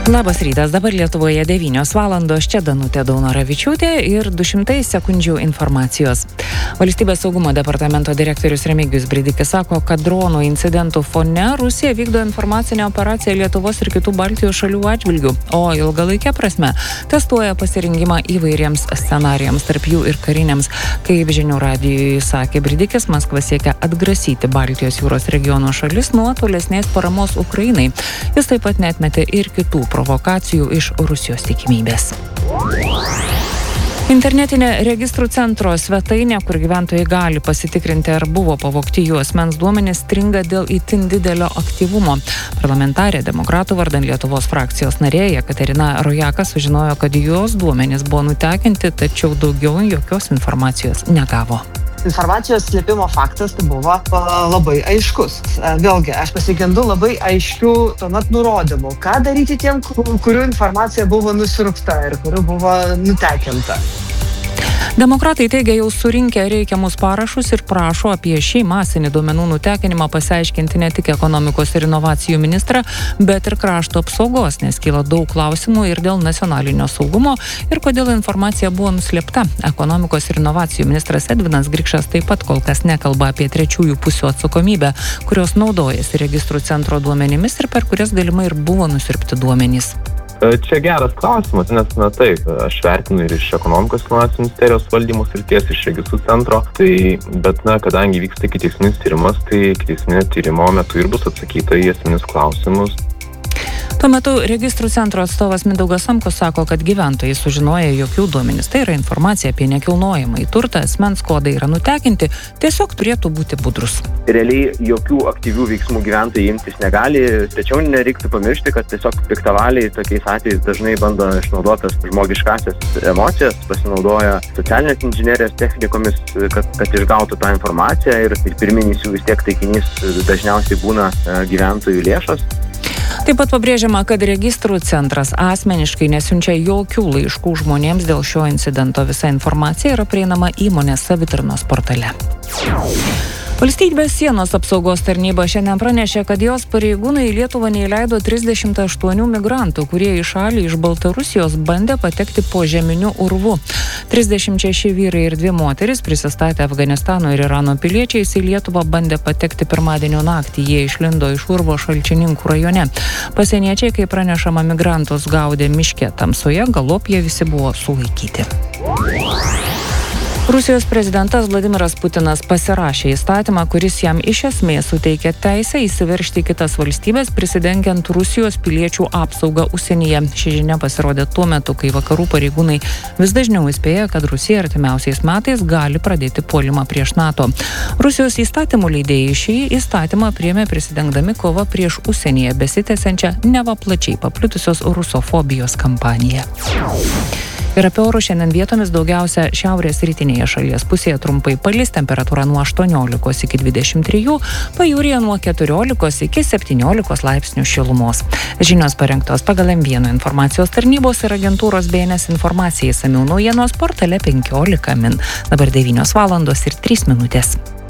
Labas rytas, dabar Lietuvoje 9 valandos, čia Danutė Daunoravičiūtė ir 200 sekundžių informacijos. Valstybės saugumo departamento direktorius Remigijus Bridikis sako, kad dronų incidentų fone Rusija vykdo informacinę operaciją Lietuvos ir kitų Baltijos šalių atžvilgių, o ilgalaikė prasme testuoja pasirengimą įvairiems scenarijams, tarp jų ir kariniams. Kaip žinių radijui sakė Bridikis, Maskva siekia atgrasyti Baltijos jūros regiono šalis nuo tolesnės paramos Ukrainai. Jis taip pat neatmetė ir kitų provokacijų iš Rusijos tikimybės. Internetinė registrų centro svetainė, kur gyventojai gali pasitikrinti, ar buvo pavogti jų asmens duomenys, stringa dėl itin didelio aktyvumo. Parlamentarė Demokratų vardan Lietuvos frakcijos narė Jekaterina Rojaka sužinojo, kad jos duomenys buvo nutekinti, tačiau daugiau jokios informacijos negavo. Informacijos slėpimo faktas tai buvo labai aiškus. Vėlgi, aš pasigendu labai aiškių tuomet nurodymų, ką daryti tiem, kurių informacija buvo nusirupta ir kurių buvo nutekinta. Demokratai teigia jau surinkę reikiamus parašus ir prašo apie šį masinį duomenų nutekinimą pasiaiškinti ne tik ekonomikos ir inovacijų ministrą, bet ir krašto apsaugos, nes kyla daug klausimų ir dėl nacionalinio saugumo ir kodėl informacija buvo nuslėpta. Ekonomikos ir inovacijų ministras Edvinas Grikšas taip pat kol kas nekalba apie trečiųjų pusių atsakomybę, kurios naudojasi registrų centro duomenimis ir per kurias galimai ir buvo nusiurbti duomenys. Čia geras klausimas, nes taip, aš vertinu ir iš ekonomikos inovacijų ministerijos valdymo srities, iš registrų centro, bet kadangi vyksta ikiteisminis tyrimas, tai ikiteisminio tyrimo metu ir bus atsakyta į esminius klausimus. Tuo metu registrų centro atstovas Mindaugas Samkus sako, kad gyventojai sužinoja, jog jų duomenys, tai yra informacija apie nekilnojamąjį turtą, asmens kodai yra nutekinti, tiesiog turėtų būti budrus. Realiai jokių aktyvių veiksmų gyventojai imtis negali, tačiau nereiktų pamiršti, kad tiesiog piktavaliai tokiais atvejais dažnai bando išnaudotas žmogiškasias emocijas, pasinaudoja socialinės inžinerijos technikomis, kad išgautų tą informaciją ir pirminis jų vis tiek taikinys dažniausiai būna gyventojų lėšos. Taip pat pabrėžiama, kad registrų centras asmeniškai nesiunčia jokių laiškų žmonėms dėl šio incidento. Visa informacija yra prieinama įmonės savitarnos portale. Valstybės sienos apsaugos tarnyba šiandien pranešė, kad jos pareigūnai į Lietuvą neįleido 38 migrantų, kurie į šalį iš Baltarusijos bandė patekti po žeminiu urvu. 36 vyrai ir 2 moteris prisistatę Afganistano ir Irano piliečiais į Lietuvą bandė patekti pirmadienio naktį. Jie išlindo iš urvo Šalčininkų rajone. Pasieniečiai, kaip pranešama, migrantus gaudė miške tamsoje, galop jie visi buvo sulaikyti. Rusijos prezidentas Vladimiras Putinas pasirašė įstatymą, kuris jam iš esmės suteikia teisę įsiveržti į kitas valstybės, prisidengiant Rusijos piliečių apsaugą užsienyje. Ši žinia pasirodė tuo metu, kai vakarų pareigūnai vis dažniau įspėja, kad Rusija artimiausiais metais gali pradėti puolimą prieš NATO. Rusijos įstatymų leidėjai šį įstatymą priėmė prisidengdami kovą prieš užsienyje besitęsiančią neva plačiai paplitusios rusofobijos kampaniją. Ir apie orus šiandien vietomis daugiausia šiaurės rytinėje šalies pusėje trumpai palis, temperatūra nuo 18 iki 23, pajūryje nuo 14 iki 17 laipsnių šilumos. Žinios parengtos pagal M1 informacijos tarnybos ir agentūros BNS informacijai, išsamių naujienos portale 15 min. Dabar 9 valandos ir 3 minutės.